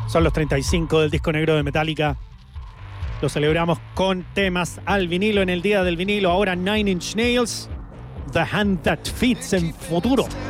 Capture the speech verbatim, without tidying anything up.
Son los treinta y cinco del disco negro de Metallica. Lo celebramos con temas al vinilo en el día del vinilo. Ahora Nine Inch Nails, The Hand That Feeds en futuro.